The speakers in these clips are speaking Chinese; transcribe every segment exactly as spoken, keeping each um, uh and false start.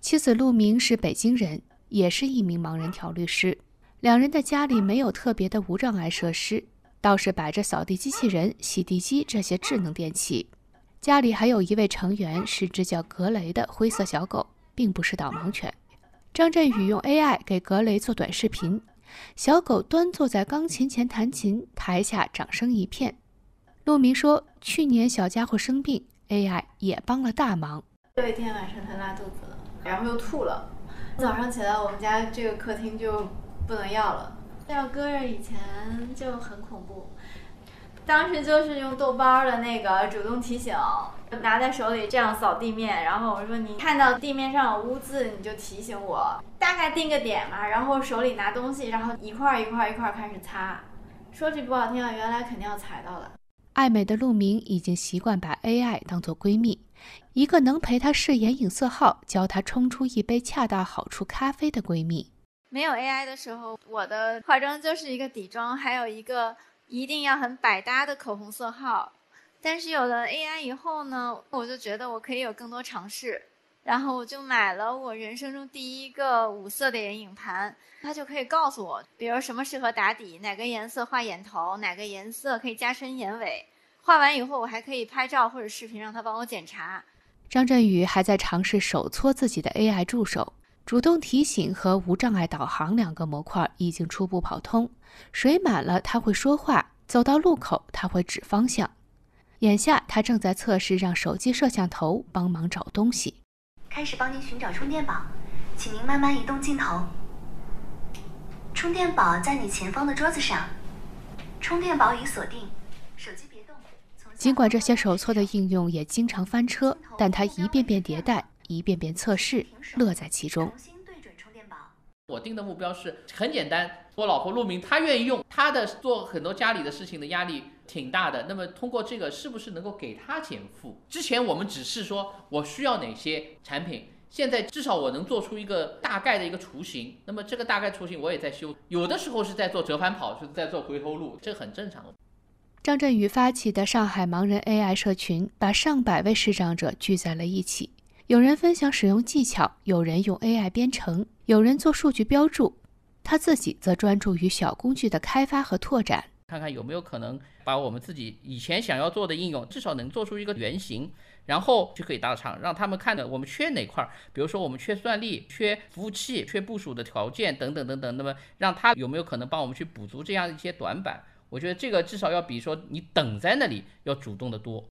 妻子陆明是北京人，也是一名盲人调律师。两人的家里没有特别的无障碍设施，倒是摆着扫地机器人、洗地机这些智能电器。家里还有一位成员是只叫格雷的灰色小狗，并不是导盲犬。张振宇用 A I 给格雷做短视频，小狗端坐在钢琴前弹琴，台下掌声一片。陆明说，去年小家伙生病， A I 也帮了大忙。 有一天晚上他拉肚子了，然后又吐了，早上起来我们家这个客厅就不能要了。要搁着以前就很恐怖，当时就是用豆包的那个主动提醒，拿在手里这样扫地面，然后我说你看到地面上有污渍你就提醒我，大概定个点嘛，然后手里拿东西，然后一块一块一块开始擦。说句不好听啊，原来肯定要踩到的。 爱美的陆明已经习惯把 A I 当作闺蜜，一个能陪她试眼影色号，教她冲出一杯恰到好处咖啡的闺蜜。 没有 A I 的时候，我的化妆就是一个底妆，还有一个一定要很百搭的口红色号。但是有了 A I 以后呢，我就觉得我可以有更多尝试，然后我就买了我人生中第一个五色的眼影盘，它就可以告诉我，比如什么适合打底，哪个颜色画眼头，哪个颜色可以加深眼尾。画完以后我还可以拍照或者视频让它帮我检查。 张振宇还在尝试手搓自己的 A I 助手，主动提醒和无障碍导航两个模块已经初步跑通，水满了它会说话，走到路口它会指方向。眼下他正在测试让手机摄像头帮忙找东西。 开始帮您寻找充电宝，请您慢慢移动镜头。充电宝在你前方的桌子上，充电宝已锁定，手机别动。 尽管这些手搓的应用也经常翻车，但他一遍遍迭代，一遍遍测试，乐在其中。 我定的目标是很简单，我老婆陆明她愿意用，她的做很多家里的事情的压力挺大的，那么通过这个是不是能够给她减负？之前我们只是说我需要哪些产品，现在至少我能做出一个大概的一个雏形，那么这个大概雏形我也在修，有的时候是在做折返跑，是在做回头路，这很正常。 张振宇发起的上海盲人 A I 社群，把上百位视障者聚在了一起。有人分享使用技巧，有人用 A I 编程，有人做数据标注，他自己则专注于小工具的开发和拓展， 看看有没有可能把我们自己以前想要做的应用，至少能做出一个原型，然后就可以大厂让他们看的我们缺哪块，比如说我们缺算力、缺服务器、缺部署的条件等等等等，那么让他有没有可能帮我们去补足这样一些短板？我觉得这个至少要比说你等在那里要主动的多。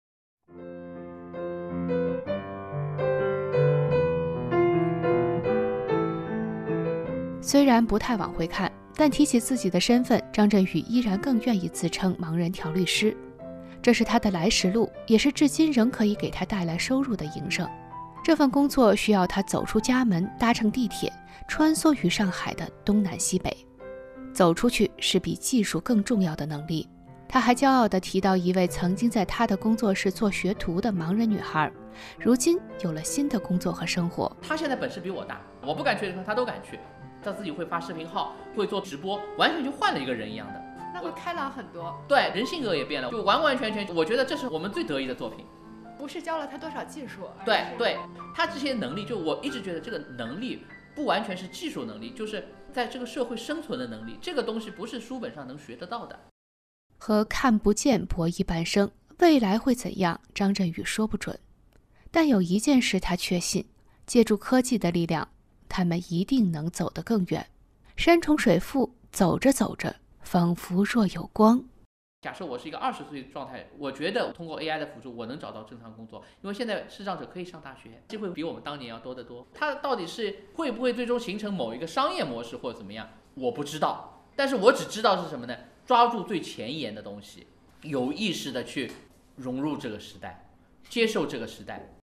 虽然不太往回看，但提起自己的身份，张振宇依然更愿意自称盲人调律师。这是他的来时路，也是至今仍可以给他带来收入的营生。这份工作需要他走出家门，搭乘地铁，穿梭于上海的东南西北。走出去是比技术更重要的能力。他还骄傲地提到一位曾经在他的工作室做学徒的盲人女孩，如今有了新的工作和生活。 她现在本事比我大，我不敢去的时候她都敢去。她自己会发视频号，会做直播，完全就换了一个人一样的。 那会开朗很多。 对，人性格也变了，就完完全全，我觉得这是我们最得意的作品。 不是教了他多少技术， 对对，他这些能力，就我一直觉得这个能力不完全是技术能力，就是在这个社会生存的能力，这个东西不是书本上能学得到的。 和看不见博弈半生，未来会怎样，张振宇说不准。但有一件事他确信，借助科技的力量，他们一定能走得更远。山重水复，走着走着，仿佛若有光。 假设我是一个二十岁的状态，我觉得通过 A I 的辅助，我能找到正常工作，因为现在视障者可以上大学，机会比我们当年要多得多。它到底是会不会最终形成某一个商业模式或者怎么样，我不知道。但是我只知道是什么呢？抓住最前沿的东西，有意识的去融入这个时代，接受这个时代。